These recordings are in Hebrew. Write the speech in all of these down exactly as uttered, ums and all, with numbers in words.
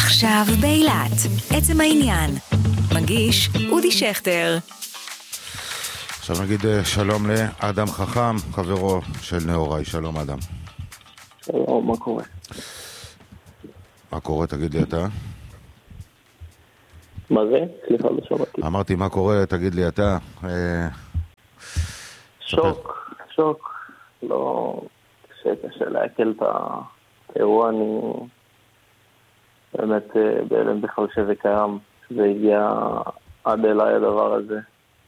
עכשיו באילת, עצם העניין. מגיש אודי שכטר. עכשיו נגיד שלום לאדם חכם, חברו של נאורי. שלום אדם. שלום, מה קורה? מה קורה? תגיד לי אתה. מה זה? סליחה, לא שמעתי. אמרתי מה קורה, תגיד לי אתה. שוק, שוק. לא... קשה, קשה להקל את האירוע. אני באמת בהלם בכלל שזה קיים, שזה הגיע עד אליי הדבר הזה.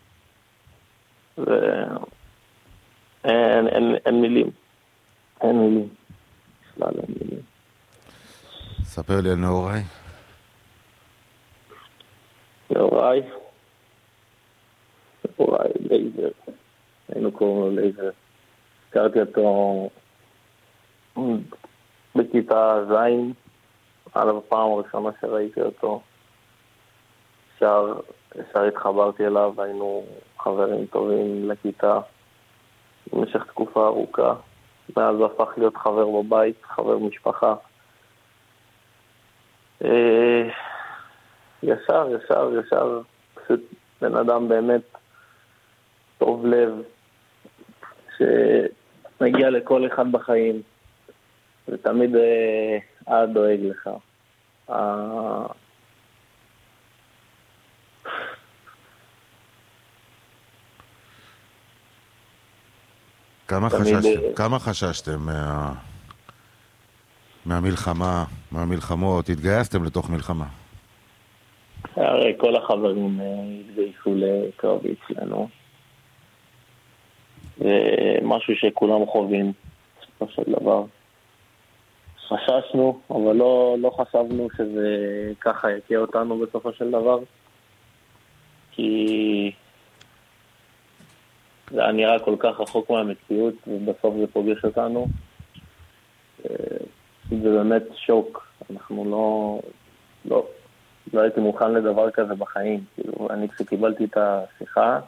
ואין אין, אין מילים. אין מילים. בכלל אין מילים. ספר לי על נאורי. נאורי. נאורי, לייזר. היינו קוראים לו לייזר. הכרתי אותו בכיתה זין, על הפעם הראשונה שראיתי אותו. ישר, ישר התחברתי אליו, היינו חברים טובים לכיתה במשך תקופה ארוכה. מאז הפך להיות חבר בבית, חבר משפחה. ישר, ישר, ישר, פשוט בן אדם באמת טוב לב, שמגיע לכל אחד בחיים, ותמיד היה דואג לך. כמה חששתם, כמה חששתם מה... מהמלחמה, מהמלחמות? התגייסתם לתוך מלחמה? הרי כל החברים התגייסו לקרבי אצלנו. זה משהו שכולם חווים, בסופו של דבר. חששנו, אבל לא, לא חשבנו שזה ככה יקיע אותנו בסופו של דבר. כי זה היה נראה כל כך רחוק מהמציאות, ובסוף זה פוגש אותנו. זה באמת שוק. אנחנו לא, לא, לא הייתי מוכן לדבר כזה בחיים. כאילו, אני כשקיבלתי את השיחה,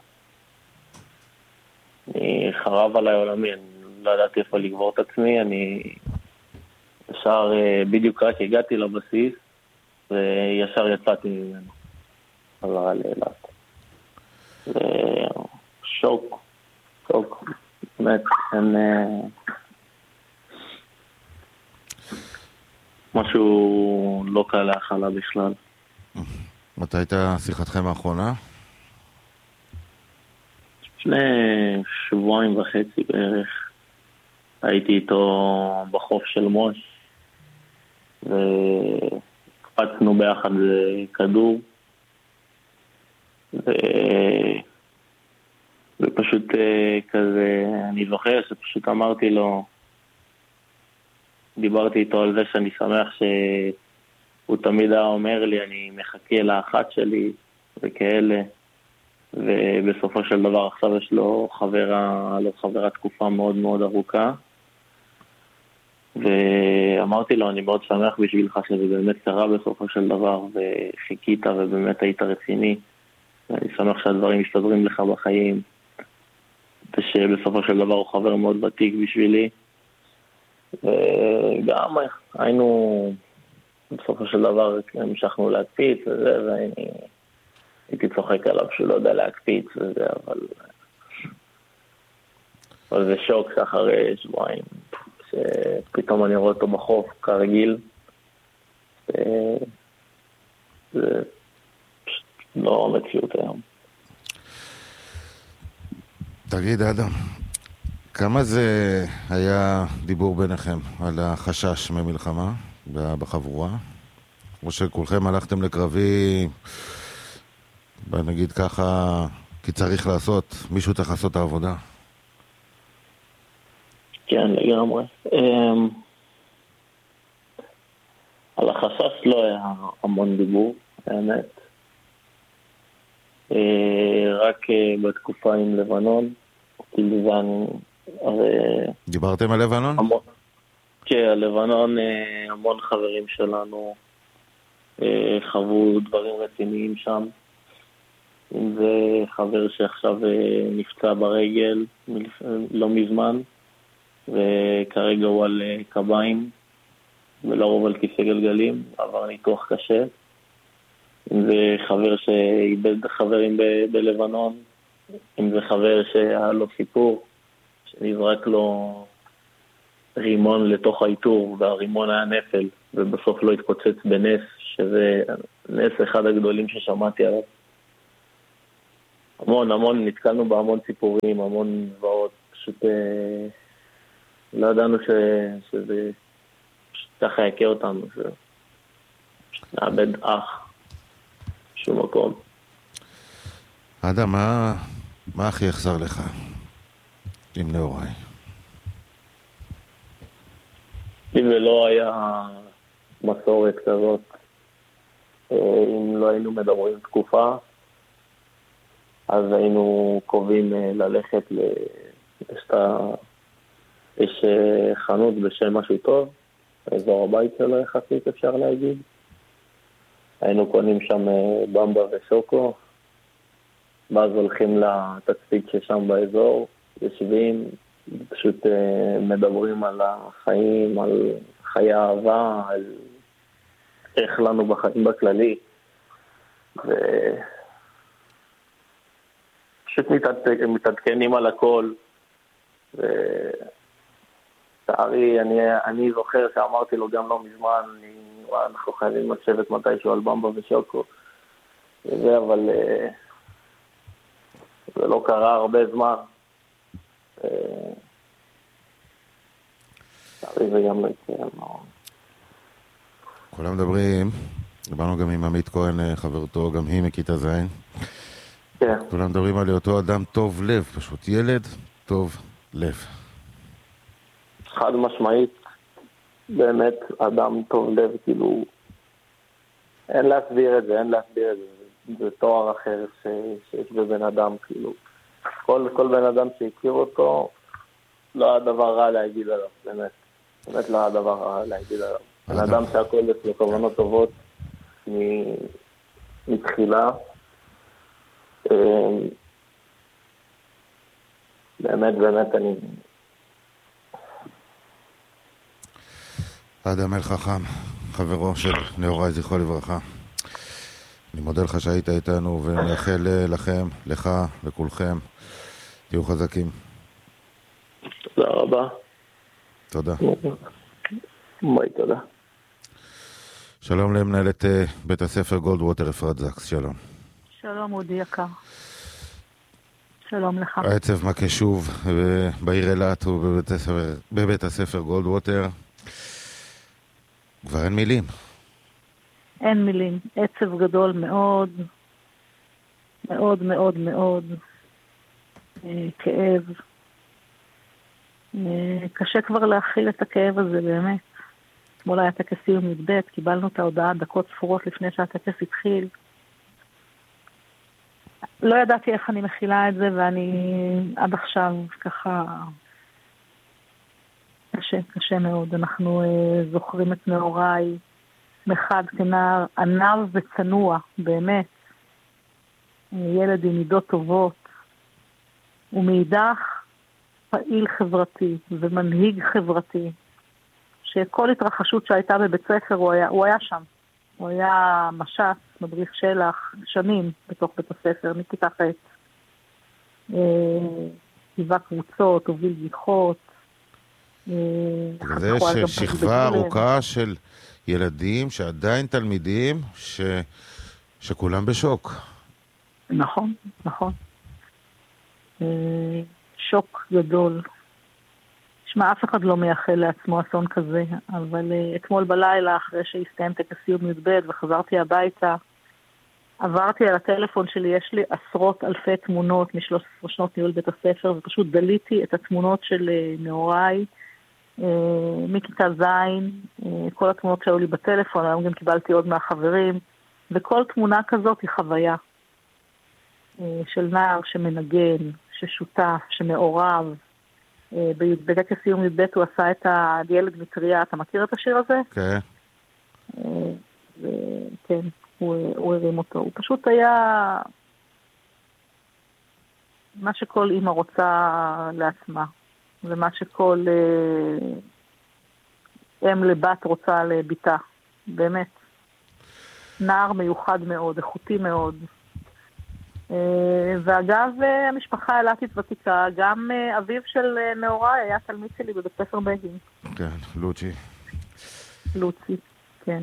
אני חרב עליי עולמי, אני לא ידעתי איפה לגבור את עצמי, אני ישר, בדיוק רק הגעתי לבסיס, וישר יצאתי ממנו, חזרה לאילת. ושוק, שוק, באמת, אין... משהו לא קל להכלה בכלל. מתי הייתה שיחתכם האחרונה? לפני שבועיים וחצי בערך הייתי איתו בחוף של מוש וקפצנו ביחד כדור ו... ופשוט כזה, אני זוכר שפשוט אמרתי לו, דיברתי איתו על זה שאני שמח שהוא תמיד היה אומר לי אני מחכה לאחת שלי וכאלה, ובסופו של דבר עכשיו יש לו חברה, לו חברה תקופה מאוד מאוד ארוכה, ואמרתי לו אני מאוד שמח בשבילך שזה באמת קרה בסופו של דבר, וחיכית ובאמת היית רציני, ואני שמח שהדברים מסתדרים לך בחיים, ושבסופו של דבר הוא חבר מאוד ותיק בשבילי, וגם היינו בסופו של דבר המשכנו להקפיץ וזה, ואני הייתי צוחק עליו שהוא לא יודע להקפיץ וזה, אבל אבל זה שוק שאחרי שבועיים שפתאום אני רואה אותו בחוף כרגיל, זה פשוט לא מציאות היום. תגיד אדם, כמה זה היה דיבור ביניכם על החשש ממלחמה בחבורה? או שכולכם הלכתם לקרבי, נגיד ככה, כי צריך לעשות, מישהו צריך לעשות את העבודה? כן, לגמרי. על החשש לא היה המון דיבור, האמת. רק בתקופה עם לבנון, כאילו זה אני... דיברתם על לבנון? המון, כן, על לבנון המון חברים שלנו חוו דברים רציניים שם. אם זה חבר שעכשיו נפצע ברגל לא מזמן, וכרגע הוא על קביים, ולרוב על כיסא גלגלים, עבר ניתוח קשה. אם זה חבר שאיבד חברים ב- בלבנון, אם זה חבר שהיה לו סיפור, שנזרק לו רימון לתוך העיטור, והרימון היה נפל, ובסוף לא התפוצץ בנס, שזה נס אחד הגדולים ששמעתי עליו. המון, המון, נתקלנו בהמון סיפורים, המון דברות, פשוט אה, לא ידענו ש, שזה ככה יקה אותנו, שנאבד אח שום מקום. אדם, מה, מה הכי יחזר לך עם נאורי? אם ולא היה מסורת כזאת, אם לא היינו מדברים תקופה, אז היינו קובעים ללכת ל... יש חנות בשם משהו טוב, באזור הבית שלו יחסית אפשר להגיד. היינו קונים שם במבה ושוקו, ואז הולכים לתצפית ששם באזור, יושבים, פשוט מדברים על החיים, על חיי אהבה, על איך לנו בחיים בכללי. ופשוט מתעדכנים על הכל. ותארי, אני, אני זוכר שאמרתי לו גם לא מזמן, אני, אנחנו חייבים לשבת מתישהו על במבה ושוקו. וזה, אבל זה לא קרה הרבה זמן. תארי זה גם לא יקרה. כולם מדברים, דיברנו גם עם עמית כהן, חברתו, גם היא מכיתה זין. כן. כולם מדברים על אותו אדם טוב לב, פשוט ילד טוב לב. חד משמעית, באמת אדם טוב לב, כאילו, אין להסביר את זה, אין להסביר את זה. זה תואר אחר ש, שיש בבן אדם, כאילו. כל, כל בן אדם שהכיר אותו, לא היה דבר רע להגיד עליו, באמת. באמת לא היה דבר רע להגיד עליו. בן אדם שהכל יש כוונות טובות מתחילה. באמת, באמת אני... אדם אל חכם, חברו של נאורי, זכרו לברכה. אני מודה לך שהיית איתנו ומאחל לכם, לך וכולכם, תהיו חזקים. תודה רבה. תודה. ביי, תודה. שלום למנהלת בית הספר גולדווטר, אפרת זקס, שלום. שלום אודי יקר. שלום לך. העצב מכה שוב בעיר אילת ובבית הספר, בבית הספר גולדווטר. כבר אין מילים. אין מילים. עצב גדול מאוד, מאוד מאוד מאוד. אה, כאב. אה, קשה כבר להכיל את הכאב הזה באמת. אתמול היה טקס סיום י"ב, קיבלנו את ההודעה דקות ספורות לפני שהטקס התחיל. לא ידעתי איך אני מכילה את זה, ואני עד עכשיו ככה קשה, קשה מאוד. אנחנו uh, זוכרים את נאורי מחד כנער ענב וצנוע, באמת. ילד עם מידות טובות, ומאידך פעיל חברתי ומנהיג חברתי, שכל התרחשות שהייתה בבית ספר הוא היה, הוא היה שם. הוא היה מש"ס, מדריך שלח, שנים בתוך בית הספר, מכיתה ח'. היווה קבוצות, הוביל בדיחות. זה ששכבה ארוכה של ילדים שעדיין תלמידים ש... שכולם בשוק. נכון, נכון. שוק גדול. שמע, אף אחד לא מייחל לעצמו אסון כזה, אבל uh, אתמול בלילה, אחרי שהסתיים טקס סיום י"ב וחזרתי הביתה, עברתי על הטלפון שלי, יש לי עשרות אלפי תמונות מ-שלוש עשרה שנות ניהול בית הספר, ופשוט דליתי את התמונות של uh, נאורי, uh, מכיתה זין, uh, כל התמונות שהיו לי בטלפון, היום גם קיבלתי עוד מהחברים, וכל תמונה כזאת היא חוויה uh, של נער שמנגן, ששותף, שמעורב, בטקס סיום י"ב הוא עשה את הילד מטריה, אתה מכיר את השיר הזה? כן. כן, הוא הרים אותו. הוא פשוט היה מה שכל אמא רוצה לעצמה, ומה שכל אם לבת רוצה לביתה, באמת. נער מיוחד מאוד, איכותי מאוד. ואגב, המשפחה האילתית ותיקה, גם אביו של נאוריי היה תלמיד שלי בבית ספר בגין. כן, לוצ'י. לוצ'י, כן.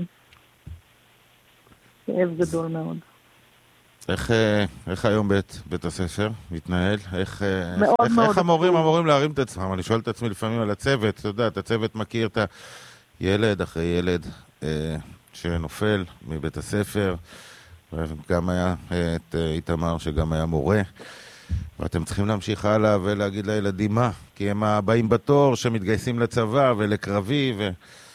כאב גדול מאוד. איך, איך היום בית, בית הספר מתנהל? איך, מאוד איך, מאוד. איך המורים אמורים להרים את עצמם? אני שואל את עצמי לפעמים על הצוות, אתה יודע, הצוות מכיר את הילד אחרי ילד אה, שנופל מבית הספר, וגם היה את איתמר שגם היה מורה, ואתם צריכים להמשיך הלאה ולהגיד לילדים מה, כי הם הבאים בתור שמתגייסים לצבא ולקרבי ו...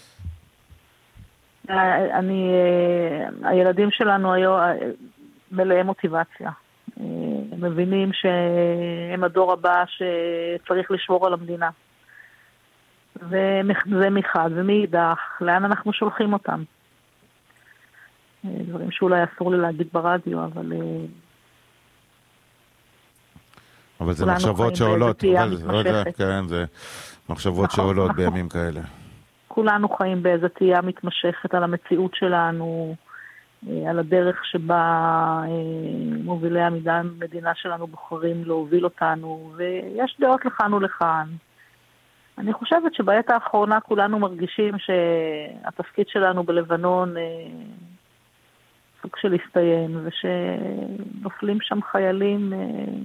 אני, הילדים שלנו היו מלאי מוטיבציה. הם מבינים שהם הדור הבא שצריך לשמור על המדינה. וזה מחד ומאידך, לאן אנחנו שולחים אותם? דברים שאולי אסור לי להגיד ברדיו, אבל... אבל זה מחשבות שעולות. כן, זה מחשבות שעולות בימים כאלה. כולנו חיים באיזו תהייה מתמשכת על המציאות שלנו, על הדרך שבה מובילי המדינה שלנו בוחרים להוביל אותנו, ויש דעות לכאן ולכאן. אני חושבת שבעת האחרונה כולנו מרגישים שהתפקיד שלנו בלבנון סוג של הסתיים, ושנופלים שם חיילים...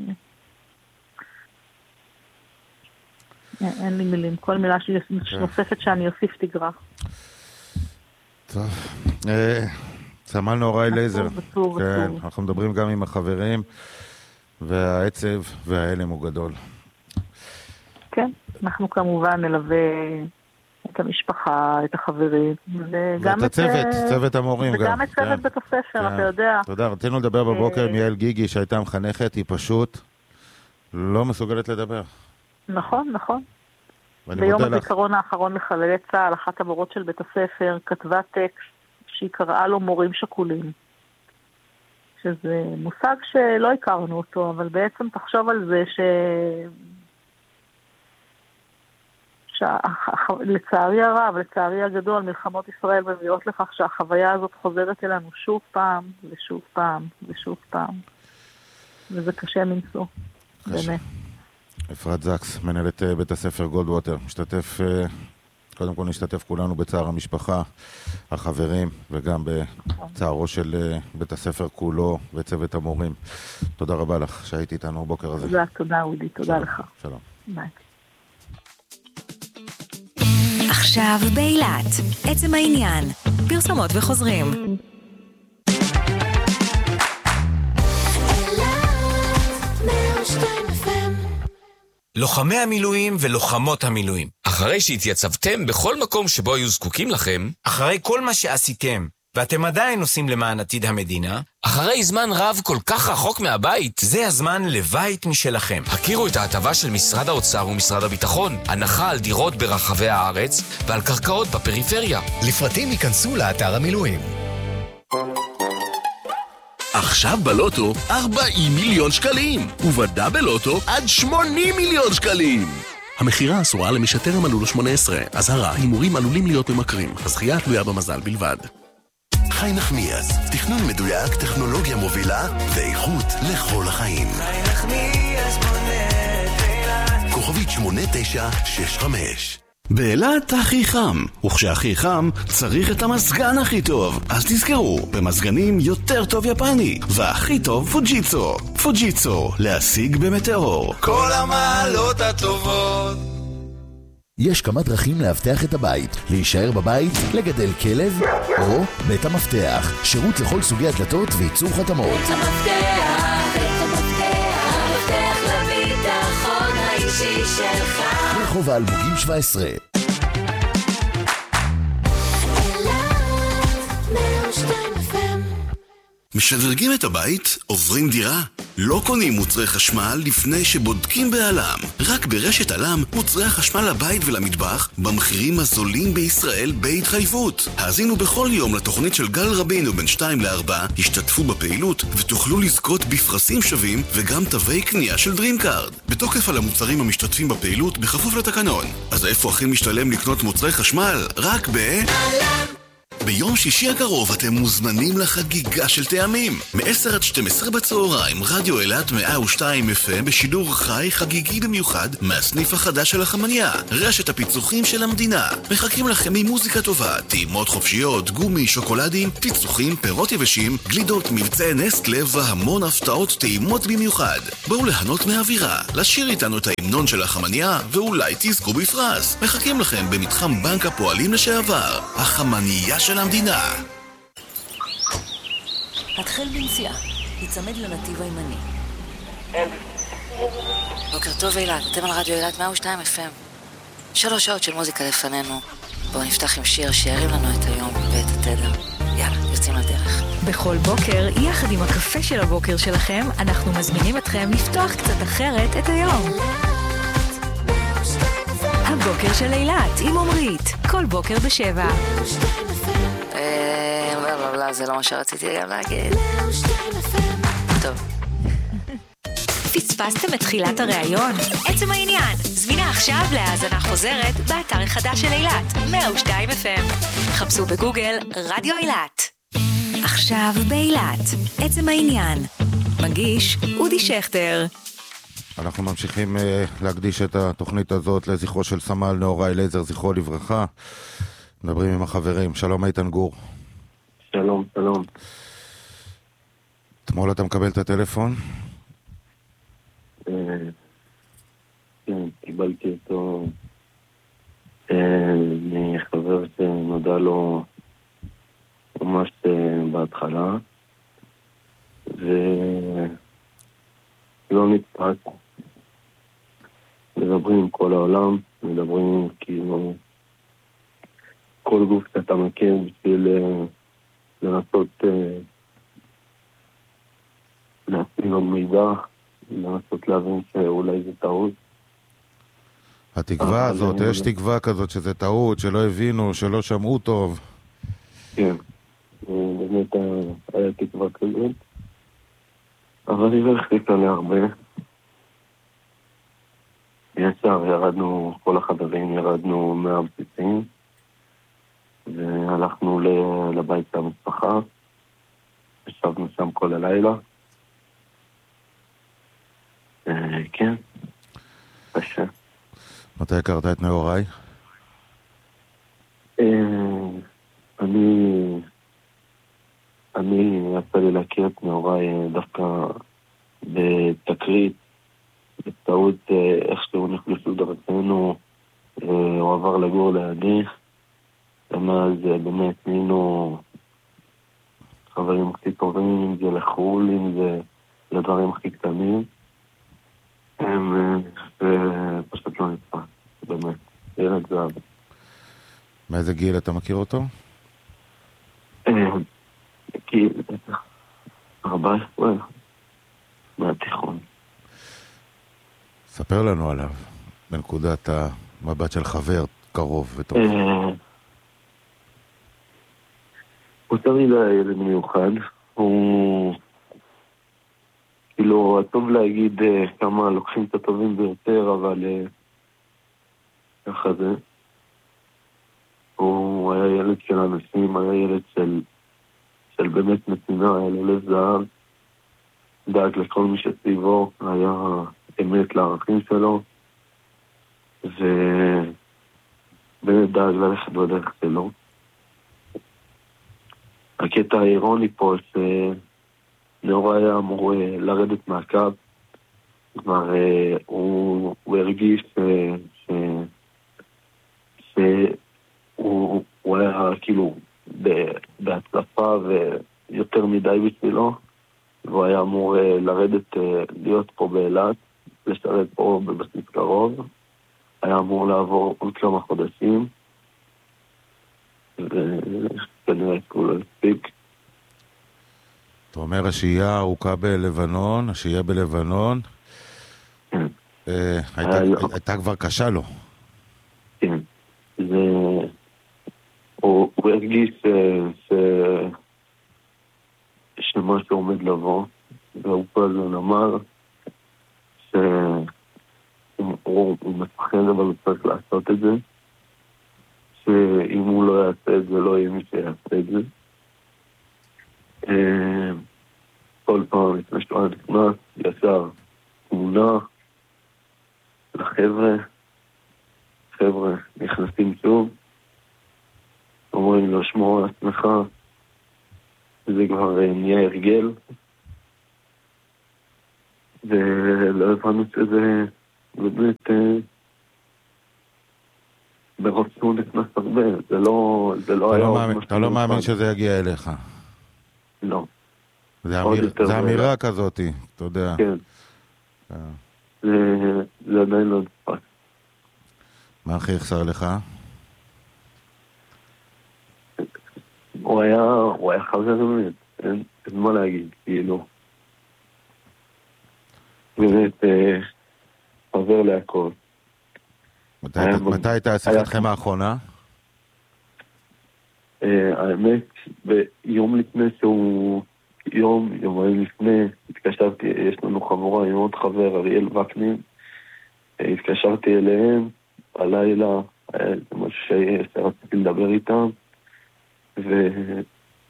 אין לי מילים, כל מילה נוספת שאני אוסיף תגרע. טוב, סמל נאוריי לייזר, כן, אנחנו מדברים גם עם החברים, והעצב וההלם הוא גדול. כן, אנחנו כמובן נלווה את המשפחה, את החברים, ואת הצוות, צוות המורים גם. וגם את צוות בית הספר, אתה יודע. תודה, רצינו לדבר בבוקר עם יעל גיגי שהייתה מחנכת, היא פשוט לא מסוגלת לדבר. נכון, נכון. ביום הזיכרון האחרון לחללי צה"ל, אחת המורות של בית הספר כתבה טקסט שהיא קראה לו מורים שכולים. שזה מושג שלא הכרנו אותו, אבל בעצם תחשוב על זה ש... לצערי הרב, לצערי הגדול, מלחמות ישראל מביאות לכך שהחוויה הזאת חוזרת אלינו שוב פעם ושוב פעם ושוב פעם. וזה קשה מנשוא, באמת. אפרת זקס, מנהלת בית הספר גולדווטר, משתתף, קודם כל נשתתף כולנו בצער המשפחה, החברים, וגם בצערו של בית הספר כולו וצוות המורים. תודה רבה לך שהיית איתנו בוקר הזה. תודה, תודה אודי, תודה לך. שלום. ביי. עכשיו באילת, עצם העניין, פרסומות וחוזרים. לוחמי המילואים ולוחמות המילואים. אחרי שהתייצבתם בכל מקום שבו היו זקוקים לכם, אחרי כל מה שעשיתם, ואתם עדיין עושים למען עתיד המדינה, אחרי זמן רב כל כך רחוק מהבית, זה הזמן לבית משלכם. הכירו את ההטבה של משרד האוצר ומשרד הביטחון, הנחה על דירות ברחבי הארץ ועל קרקעות בפריפריה. לפרטים ייכנסו לאתר המילואים. עכשיו בלוטו ארבעים מיליון שקלים, ובדאבל לוטו עד שמונים מיליון שקלים. המחירה אסורה למי שטרם מלאו לו שמונה עשרה. אזהרה, הימורים עלולים להיות ממכרים. הזכייה תלויה במזל בלבד. חי נחמיאס, תכנון מדויק, טכנולוגיה מובילה ואיכות לכל החיים. חי נחמיאס בונה באילת. כוכבית שמונה תשע שש חמש. באילת הכי חם, וכשהכי חם צריך את המזגן הכי טוב. אז תזכרו, במזגנים יותר טוב יפני, והכי טוב פוג'יצו. פוג'יצו, להשיג במטאור. כל המעלות הטובות. יש כמה דרכים להבטח את הבית, להישאר בבית, לגדל כלב, או בית המפתח, שירות לכל סוגי הדלתות וייצור חתמות. בית המפתח, בית המפתח, המפתח לביטחון האישי שלך. רחוב האלמוגים שבע עשרה. משדרגים את הבית? עוברים דירה? לא קונים מוצרי חשמל לפני שבודקים בעלם. רק ברשת עלם מוצרי החשמל לבית ולמטבח במחירים הזולים בישראל בהתחייבות. האזינו בכל יום לתוכנית של גל רבינו בין שתיים לארבע, השתתפו בפעילות ותוכלו לזכות בפרסים שווים וגם תווי קנייה של דרימקארד. בתוקף על המוצרים המשתתפים בפעילות בכפוף לתקנון. אז איפה הכי משתלם לקנות מוצרי חשמל? רק בעלם. ביום שישי הקרוב אתם מוזמנים לחגיגה של טעמים. מ-עשר עד שתים עשרה בצהריים, רדיו אילת מאה ושתיים אף אם בשידור חי חגיגי במיוחד מהסניף החדש של החמניה, רשת הפיצוחים של המדינה. מחכים לכם ממוזיקה טובה, טעימות חופשיות, גומי, שוקולדים, פיצוחים, פירות יבשים, גלידות, מבצעי נסטלה והמון הפתעות טעימות במיוחד. בואו ליהנות מהאווירה, לשיר איתנו את ההמנון של החמניה ואולי תזכו בפרס. מחכים לכם במתחם בנק הפועלים לשעבר, החמניה של המדינה. התחל בנסיעה, יצמד לנתיב הימני. בוקר טוב אילת, אתם על רדיו אילת מאה ושתיים אף אם. שלוש שעות של מוזיקה לפנינו. בואו נפתח עם שיר שירים לנו את היום ואת התדר. יאללה, יוצאים לדרך. בכל בוקר, יחד עם הקפה של הבוקר שלכם, אנחנו מזמינים אתכם לפתוח קצת אחרת את היום. הבוקר של אילת עם עומרית, כל בוקר בשבע. אה, לא, לא, לא, זה לא מה שרציתי גם להגיד. טוב. פספסתם את תחילת הראיון? עצם העניין, זמינה עכשיו להאזנה חוזרת באתר החדש של אילת, מאה ושתיים אף אם. חפשו בגוגל רדיו אילת. עכשיו באילת, עצם העניין. מגיש אודי שכטר. אנחנו ממשיכים uh, להקדיש את התוכנית הזאת לזכרו של סמל נאורי אליעזר, זכרו לברכה. מדברים עם החברים. שלום איתן גור. שלום, שלום. אתמול אתה מקבל את הטלפון? כן, קיבלתי אותו מחבר שנודע לו ממש בהתחלה, ולא נתפס. מדברים עם כל העולם, מדברים כאילו כל גוף שאתה מכיר בשביל לנסות להשיג עוד מידע, לנסות להבין שאולי זה טעות. התקווה הזאת, יש תקווה כזאת שזה טעות, שלא הבינו, שלא שמעו טוב. כן, באמת היה תקווה כזאת, אבל היא לא החליטה לי הרבה. ישר ירדנו, כל החברים ירדנו מהבסיסים, והלכנו לבית המשפחה, ישבנו שם כל הלילה. כן, קשה. מתי הכרת את נאורי? אני אני יצא לי להכיר את נאורי דווקא בתקרית, בטעות איך שהוא נכנסו דרכנו, הוא עבר לגור לידי, ומאז באמת נהיינו חברים הכי טובים, אם זה לחול, אם זה לדברים הכי קטנים. ופשוט לא נתפס, באמת, ילד זהב. מאיזה גיל אתה מכיר אותו? גיל ארבע עשרה, מהתיכון. ספר לנו עליו, בנקודת המבט של חבר קרוב וטוב. הוא תמיד היה ילד מיוחד, הוא... כאילו, טוב להגיד כמה לוקחים את הטובים ביותר, אבל ככה זה. הוא היה ילד של אנשים, היה ילד של, של באמת נתינה, היה לו לב זהב, דאג לכל מי שסביבו, היה אמת לערכים שלו, ובאמת דאג ללכת בדרך שלו. הקטע האירוני פה, ש... נאורי היה אמור לרדת מהקו, כבר הוא, הוא הרגיש שהוא היה כאילו בהצלפה ויותר מדי בשבילו, והוא היה אמור לרדת, להיות פה באילת, לשרת פה בבסיס קרוב, היה אמור לעבור עוד כמה חודשים, וכנראה הוא לא הספיק. אתה אומר השהייה הארוכה בלבנון, השהייה בלבנון, הייתה כבר קשה לו. כן, הוא הרגיש שמה שעומד לבוא, והוא כל הזמן אמר שהוא מפחד אבל הוא צריך לעשות את זה, שאם הוא לא יעשה את זה לא יהיה מי שיעשה את זה. כל פעם לפני שבועיים נכנס ישר תמונה לחבר'ה, חבר'ה נכנסים שוב, אומרים לו שמור על עצמך, זה כבר נהיה הרגל, ולא הבנו שזה באמת ברוב שהוא נכנס הרבה, זה לא, זה לא היה... אתה לא מאמין שזה יגיע אליך? לא. זה אמירה כזאת, אתה יודע. כן. זה עדיין לא נתפס. מה הכי יחסר לך? הוא היה, הוא היה חבר באמת, אין מה להגיד, כאילו. באמת, חבר להכל. מתי הייתה שיחתכם האחרונה? האמת, ביום לפני שהוא, יום, יומיים לפני, התקשרתי, יש לנו חבורה עם עוד חבר, אריאל וקנין, התקשרתי אליהם, הלילה, היה משהו שרציתי לדבר איתם, וזה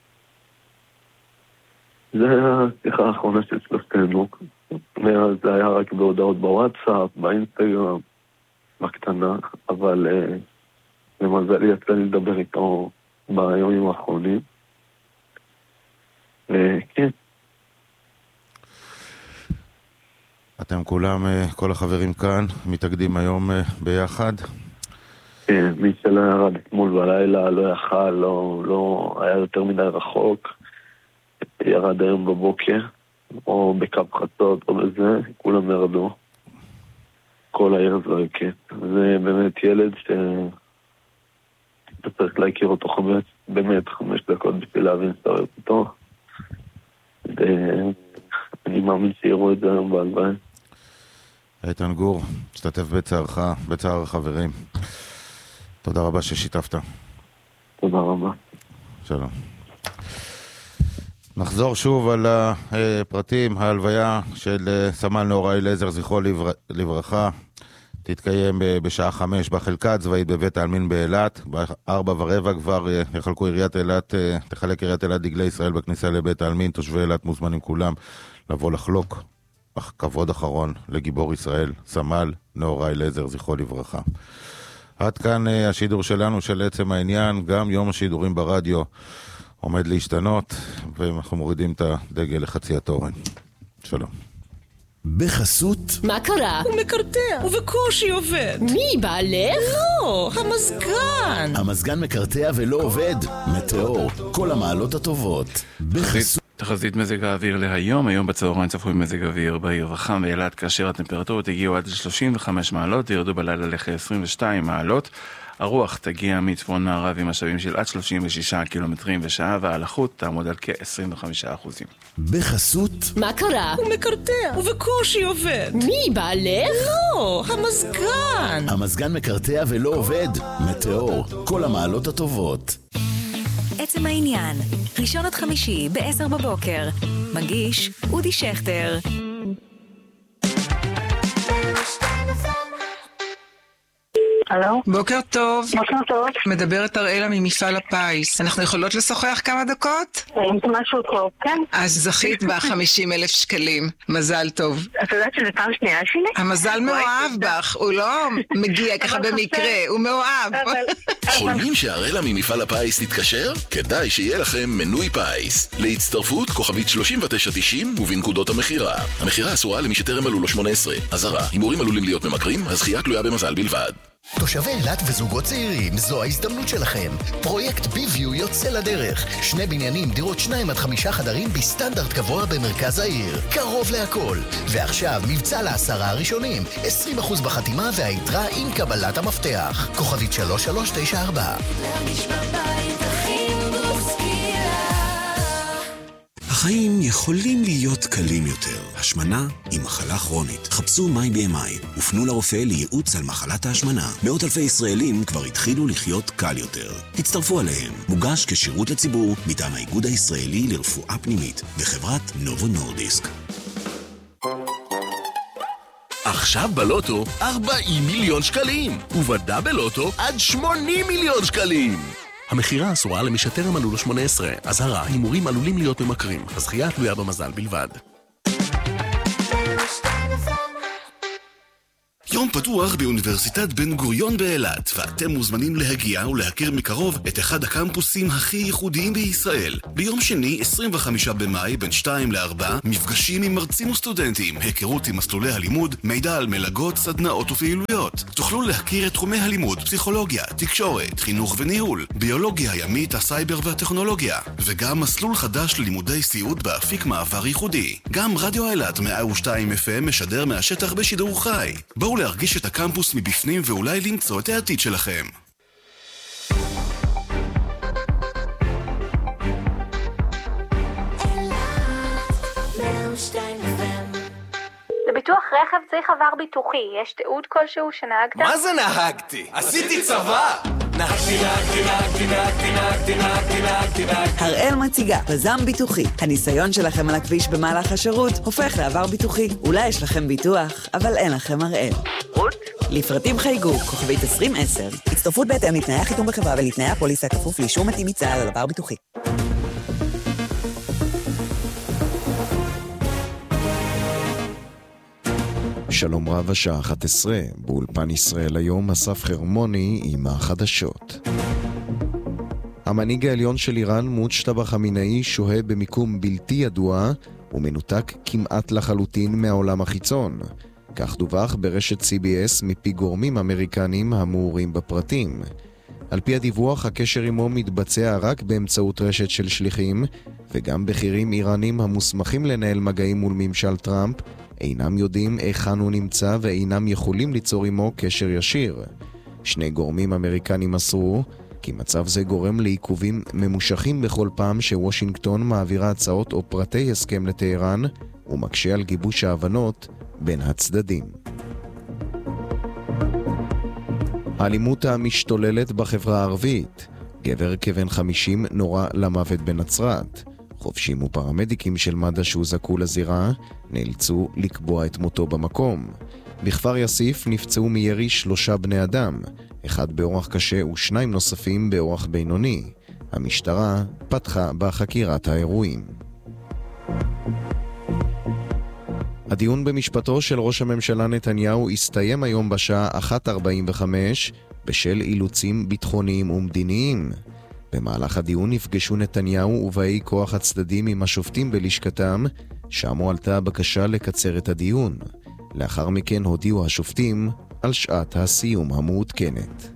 היה השיחה האחרונה של שלושתנו. מאז זה היה רק בהודעות בוואטסאפ, באינסטגרם, בקטנה, אבל למזלי יצא לי לדבר איתו ביומים האחרונים. וכן. אתם כולם, כל החברים כאן, מתאגדים היום ביחד? כן, מי שלא ירד אתמול בלילה, לא יכל, לא, לא היה יותר מדי רחוק, ירד היום בבוקר, או בקו חצות, או בזה, כולם ירדו. כל העיר זרקת. זה באמת ילד ש... אתה צריך להכיר אותו חמש, באמת חמש דקות בשביל להבין שאתה אוהב אותו. ואני מאמין שיראו את זה היום בהלוואי. איתן גור, תשתתף בצערך, בצער החברים. תודה רבה ששיתפת. תודה רבה. שלום. נחזור שוב על הפרטים. ההלוויה של סמל נאוראי אליעזר, זכרו לברכה, תתקיים בשעה חמש בחלקה הצבאית בבית העלמין באילת. בארבע ורבע כבר יחלקו עיריית אילת, תחלק עיריית אילת דגלי ישראל בכניסה לבית העלמין. תושבי אילת מוזמנים כולם לבוא לחלוק אך כבוד אחרון לגיבור ישראל, סמל נאוראי אליעזר, זכרו לברכה. עד כאן השידור שלנו של עצם העניין. גם יום השידורים ברדיו עומד להשתנות, ואנחנו מורידים את הדגל לחצי התורן. שלום. בחסות. מה קרה? הוא מקרטע, ובקושי עובד. מי, בעלך? לא, המזגן. המזגן מקרטע ולא עובד. מטאור, כל המעלות הטובות. בחסות. תחזית מזג האוויר להיום, היום בצהריים צפוי מזג האוויר בעיר וחם ואילת, כאשר הטמפרטורות הגיעו עד שלושים וחמש מעלות, ירדו בלילה לכ-עשרים ושתיים מעלות. הרוח תגיע מצפון מערב עם משאבים של עד שלושים ושישה קילומטרים בשעה, והלחות תעמוד על כ-עשרים וחמישה אחוזים. בחסות. מה קרה? הוא מקרטע, ובקושי עובד. מי, בעלך? לא, המזגן. המזגן מקרטע ולא עובד. מטאור, כל המעלות הטובות. עצם העניין, ראשון עד חמישי בעשר בבוקר. מגיש אודי שכטר. הלו? בוקר טוב. בוקר טוב. מדברת אראלה ממפעל הפיס. אנחנו יכולות לשוחח כמה דקות? אם זה משהו טוב, כן. אז זכית ב-חמישים אלף שקלים. מזל טוב. את יודעת שזה פעם שנייה שלי? המזל מאוהב בך, הוא לא מגיע ככה במקרה, הוא מאוהב. חולמים שהאראלה ממפעל הפיס תתקשר? כדאי שיהיה לכם מנוי פיס. להצטרפות כוכבית שלושים ותשע תשעים ובנקודות המחירה. המחירה אסורה למי שטרם מלאו לו שמונה עשרה. אזהרה, הימורים עלולים להיות ממכרים, הזכייה תלויה במזל בלבד. תושבי אילת וזוגות צעירים, זו ההזדמנות שלכם. פרויקט ביוויו יוצא לדרך. שני בניינים, דירות שניים עד חמישה חדרים בסטנדרט גבוה במרכז העיר. קרוב להכל. ועכשיו מבצע לעשרה הראשונים. עשרים אחוז בחתימה והיתרה עם קבלת המפתח. כוכבית שלוש שלוש תשע ארבע. החיים יכולים להיות קלים יותר. השמנה היא מחלה כרונית. חפשו מיי בי אם איי ופנו לרופא לייעוץ על מחלת ההשמנה. מאות אלפי ישראלים כבר התחילו לחיות קל יותר. הצטרפו עליהם. מוגש כשירות לציבור מטעם האיגוד הישראלי לרפואה פנימית וחברת נובו נורדיסק. עכשיו בלוטו ארבעים מיליון שקלים, ובדאבל לוטו עד שמונים מיליון שקלים. המחירה אסורה למשטר המלול שמונה עשרה. אזהרה, הימורים עלולים להיות ממכרים. הזכייה תלויה במזל בלבד. יום פתוח באוניברסיטת בן גוריון באילת, ואתם מוזמנים להגיע ולהכיר מקרוב את אחד הקמפוסים הכי ייחודיים בישראל. ביום שני, עשרים וחמישה במאי, בין שתיים לארבע, מפגשים עם מרצים וסטודנטים, היכרות עם מסלולי הלימוד, מידע על מלגות, סדנאות ופעילויות. תוכלו להכיר את תחומי הלימוד, פסיכולוגיה, תקשורת, חינוך וניהול, ביולוגיה הימית, הסייבר והטכנולוגיה, וגם מסלול חדש ללימודי סיעוד באפיק מעבר ייחודי. גם רדיו אילת מאה ושתיים אף אם משדר מהשטח בשידור חי. בואו להרגיש את הקמפוס מבפנים ואולי למצוא את העתיד שלכם. לביטוח רכב צריך עבר ביטוחי. יש תיעוד כלשהו שנהגת? מה זה נהגתי? עשיתי צבא! נהגתי, נהגתי, נהגתי, נהגתי, נהגתי, נהגתי, נהגתי, נהגתי. הראל מציגה, פזם ביטוחי. הניסיון שלכם על הכביש במהלך השירות הופך לעבר ביטוחי. אולי יש לכם ביטוח, אבל אין לכם הראל. רות? לפרטים חייגו, כוכבית עשרים עשר. הצטרפות בהתאם לתנאי החיתום בחברה ולתנאי הפוליסה כפוף לאישור מתאים מצה"ל על עבר ביטוחי. שלום רב, השעה אחת עשרה, באולפן ישראל היום, אסף חרמוני עם החדשות. המנהיג העליון של איראן, מוג'טבא חמינאי, שוהה במיקום בלתי ידוע ומנותק כמעט לחלוטין מהעולם החיצון. כך דווח ברשת סי בי אס מפי גורמים אמריקנים המעורים בפרטים. על פי הדיווח, הקשר עמו מתבצע רק באמצעות רשת של שליחים, וגם בכירים איראנים המוסמכים לנהל מגעים מול ממשל טראמפ אינם יודעים היכן הוא נמצא ואינם יכולים ליצור עמו קשר ישיר. שני גורמים אמריקנים מסרו כי מצב זה גורם לעיכובים ממושכים בכל פעם שוושינגטון מעבירה הצעות או פרטי הסכם לטהרן ומקשה על גיבוש ההבנות בין הצדדים. האלימות המשתוללת בחברה הערבית. גבר כבן חמישים נורה למוות בנצרת. חובשים ופרמדיקים של מד"א שהוזעקו לזירה נאלצו לקבוע את מותו במקום. בכפר יאסיף נפצעו מירי שלושה בני אדם, אחד באורח קשה ושניים נוספים באורח בינוני. המשטרה פתחה בחקירת האירועים. הדיון במשפטו של ראש הממשלה נתניהו הסתיים היום בשעה אחת ארבעים וחמש בשל אילוצים ביטחוניים ומדיניים. במהלך הדיון נפגשו נתניהו ובאי כוח הצדדים עם השופטים בלשכתם, שם הועלתה הבקשה לקצר את הדיון. לאחר מכן הודיעו השופטים על שעת הסיום המעודכנת.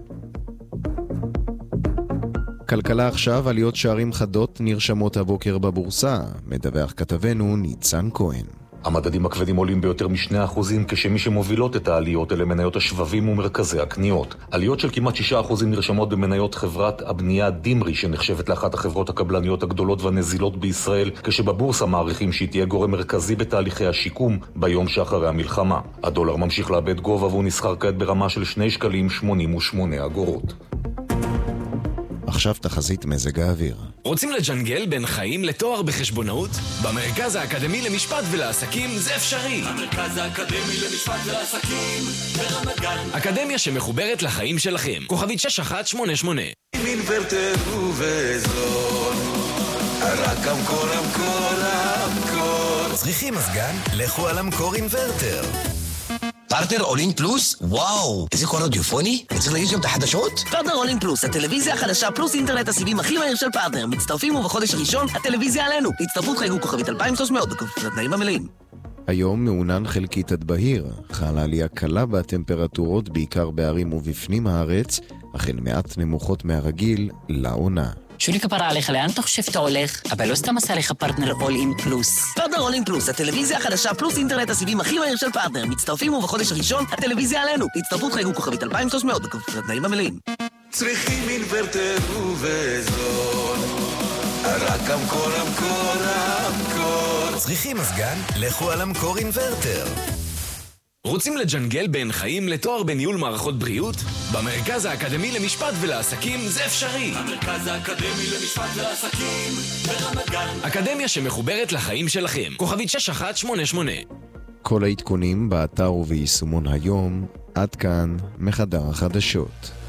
כלכלה עכשיו, עליות שערים חדות נרשמות הבוקר בבורסה, מדווח כתבנו ניצן כהן. המדדים הכבדים עולים ביותר משני אחוזים, כשמי שמובילות את העליות אלה מניות השבבים ומרכזי הקניות. עליות של כמעט שישה אחוזים נרשמות במניות חברת הבנייה דימרי, שנחשבת לאחת החברות הקבלניות הגדולות והנזילות בישראל, כשבבורסה מעריכים שהיא תהיה גורם מרכזי בתהליכי השיקום ביום שאחרי המלחמה. הדולר ממשיך לאבד גובה והוא נסחר כעת ברמה של שני שקלים שמונים ושמונה אגורות. עכשיו תחזית מזג האוויר. רוצים לג'נגל בין חיים לתואר בחשבונאות? במרכז האקדמי למשפט ולעסקים זה אפשרי. המרכז האקדמי למשפט ולעסקים ברמת גן. אקדמיה שמחוברת לחיים שלכם. כוכבית שש אחת שמונה שמונה. עם אינוורטר ובזול, רק המקור המקור המקור. צריכים מזגן? לכו על המקור אינוורטר. פרטנר אולין פלוס? וואו, איזה קול רדיופוני? וצריך להגיש גם את החדשות? פרטנר אולין פלוס, הטלוויזיה החדשה פלוס אינטרנט הסיבים הכי מהיר של פרטנר. מצטרפים ובחודש הראשון הטלוויזיה עלינו. הצטרפות חייגו כוכבית אלפיים ושלוש מאות, לתנאים המלאים. היום מעונן חלקית עד בהיר. חלה עלייה קלה בטמפרטורות בעיקר בערים ובפנים הארץ, אך הן מעט נמוכות מהרגיל לעונה. שולי כפרה עליך, לאן אתה חושב שאתה הולך? אבל לא סתם עשה לך פרטנר אול אין פלוס. פרטנר אול אין פלוס, הטלוויזיה החדשה פלוס אינטרנט הסיבים הכי מהיר של פרטנר. מצטרפים ובחודש הראשון הטלוויזיה עלינו. להצטרפות חייגו כוכבית אלפיים ושלוש מאות, לתנאים המלאים. צריכים אינוורטר ובזול, רק רק המקור, המקור, המקור. צריכים מזגן? לכו על המקור אינברטר. רוצים לג'נגל בין חיים לתואר בניהול מערכות בריאות? במרכז האקדמי למשפט ולעסקים זה אפשרי. המרכז האקדמי למשפט ולעסקים ברמת גן. אקדמיה שמחוברת לחיים שלכם. כוכבית שש אחת שמונה שמונה. כל העדכונים באתר וביישומון היום. עד כאן מחדר החדשות.